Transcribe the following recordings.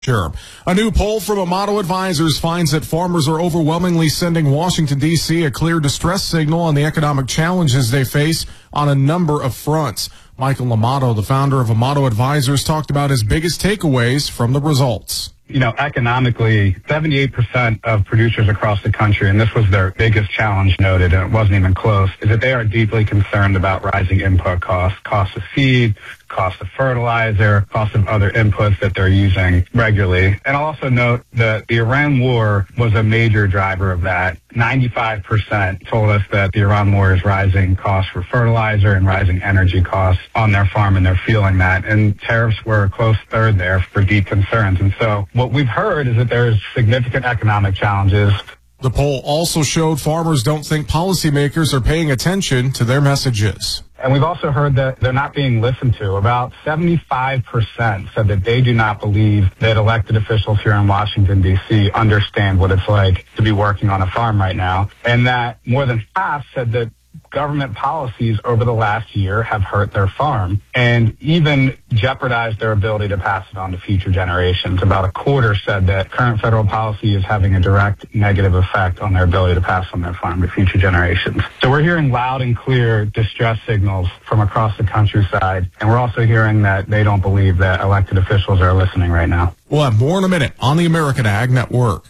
Sure. A new poll from Amato Advisors finds that farmers are overwhelmingly sending Washington, D.C. a clear distress signal on the economic challenges they face on a number of fronts. Michael Amato, the founder of Amato Advisors, talked about his biggest takeaways from the results. Economically, 78% of producers across the country, and this was their biggest challenge noted, and it wasn't even close, is that they are deeply concerned about rising input costs, cost of feed, cost of fertilizer, cost of other inputs that they're using regularly. And I'll also note that the Iran war was a major driver of that. 95% told us that the Iran war is rising costs for fertilizer and rising energy costs on their farm, and they're feeling that. And tariffs were a close third there for deep concerns. And so what we've heard is that there's significant economic challenges. The poll also showed farmers don't think policymakers are paying attention to their messages. And we've also heard that they're not being listened to. About 75% said that they do not believe that elected officials here in Washington, D.C. understand what it's like to be working on a farm right now. And that more than half said that government policies over the last year have hurt their farm and even jeopardized their ability to pass it on to future generations. About a quarter said that current federal policy is having a direct negative effect on their ability to pass on their farm to future generations. So we're hearing loud and clear distress signals from across the countryside, and we're also hearing that they don't believe that elected officials are listening right now. We'll have more in a minute on the American Ag Network.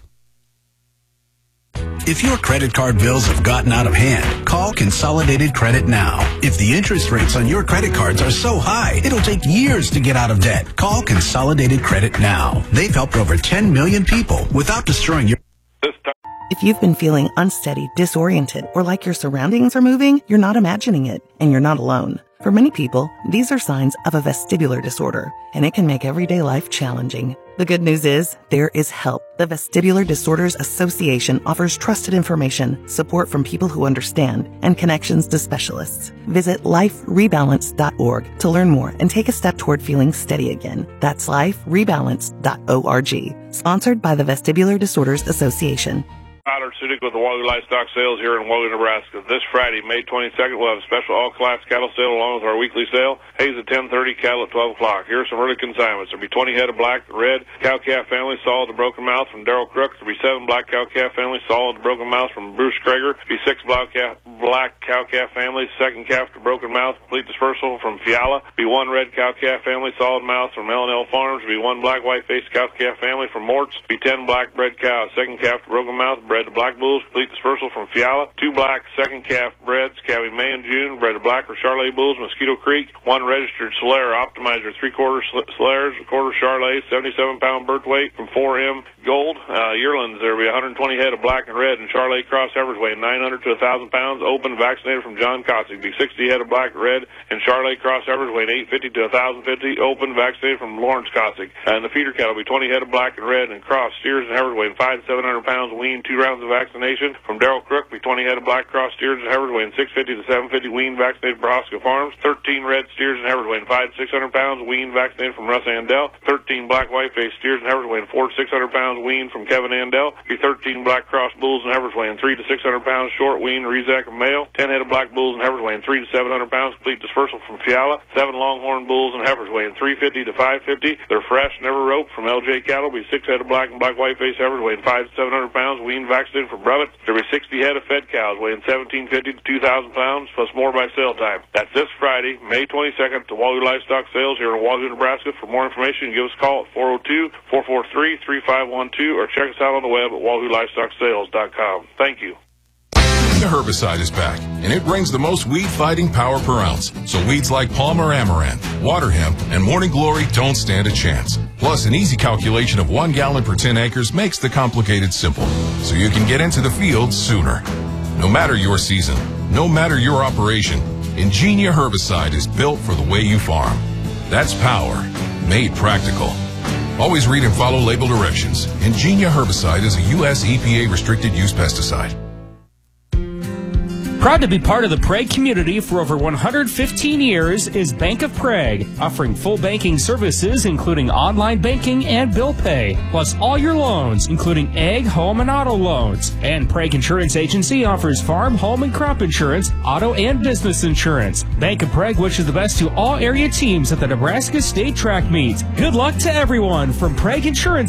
If your credit card bills have gotten out of hand, call Consolidated Credit now. If the interest rates on your credit cards are so high, it'll take years to get out of debt. Call Consolidated Credit now. They've helped over 10 million people without destroying your... If you've been feeling unsteady, disoriented, or like your surroundings are moving, you're not imagining it, and you're not alone. For many people, these are signs of a vestibular disorder, and it can make everyday life challenging. The good news is, there is help. The Vestibular Disorders Association offers trusted information, support from people who understand, and connections to specialists. Visit liferebalance.org to learn more and take a step toward feeling steady again. That's liferebalance.org. Sponsored by the Vestibular Disorders Association. Tyler Sudik with the Wahoo Livestock Sales here in Wahoo, Nebraska. This Friday, May 22nd, we'll have a special all-class cattle sale along with our weekly sale. Hayes at 10:30, cattle at 12 o'clock. Here are some early consignments. There'll be 20 head of black, red, cow-calf family, solid to broken mouth from Darrell Crook. There'll be 7 black cow-calf families, solid to broken mouth from Bruce Krager. There'll be 6 black cow-calf families, second calf to broken mouth, complete dispersal from Fiala. There'll be 1 red cow-calf family, solid mouth from L&L Farms. There'll be 1 black white-faced cow-calf family from Mort's. There'll be 10 black bred cows, second calf to broken mouth, bred to black bulls, complete dispersal from Fiala. 2 black second calf breds, calving May and June, bred to black or Charolais bulls, Mosquito Creek. 1 registered Solera Optimizer, 3/4 Soleras, a quarter Charolais, 77-pound birth weight from 4M Gold. Yearlings, there will be 120 head of black and red and Charolais cross heifers weighing 900 to 1,000 pounds, open, vaccinated from John Kossick. Be 60 head of black, red, and Charolais cross heifers weighing 850 to 1,050, open, vaccinated from Lawrence Kossick. And the feeder cattle will be 20 head of black and red and cross steers and heifers weighing 500 to 700 pounds, weaned, 2 rounds of vaccination. From Darrell Crook, be 20 head of black cross steers and heifers weighing 650 to 750, weaned, vaccinated from Brosco Farms. 13 red steers and heifers weighing 500 to 600 pounds, weaned, vaccinated from Russ Andell. 13 black white-faced steers and heifers weighing 400 to 600 pounds, weaned from Kevin Andell. Be 13 black cross bulls and heifers weighing 300 to 600 pounds, short, weaned, Rezac and male. 10 head of black bulls and heifers weighing 300 to 700 pounds, complete dispersal from Fiala. 7 longhorn bulls and heifers weighing 350 to 550. They're fresh, never roped from LJ Cattle. Be 6 head of black and black white-faced heifers weighing 500 to 700 pounds, weaned, vaccinated from Brevet. There'll be 60 head of fed cows weighing 1,750 to 2,000 pounds, plus more by sale time. That's this Friday, May 22nd, to Wahoo Livestock Sales here in Wahoo, Nebraska. For more information, give us a call at 402-443-3512 or check us out on the web at wahoo-livestocksales.com. Thank you. The herbicide is back, and it brings the most weed-fighting power per ounce. So weeds like Palmer Amaranth, water hemp, and Morning Glory don't stand a chance. Plus, an easy calculation of 1 gallon per 10 acres makes the complicated simple, so you can get into the field sooner. No matter your season, no matter your operation, Ingenia Herbicide is built for the way you farm. That's power, made practical. Always read and follow label directions. Ingenia Herbicide is a U.S. EPA restricted use pesticide. Proud to be part of the Prague community for over 115 years is Bank of Prague, offering full banking services including online banking and bill pay, plus all your loans, including ag, home, and auto loans. And Prague Insurance Agency offers farm, home, and crop insurance, auto, and business insurance. Bank of Prague wishes the best to all area teams at the Nebraska State Track Meet. Good luck to everyone from Prague Insurance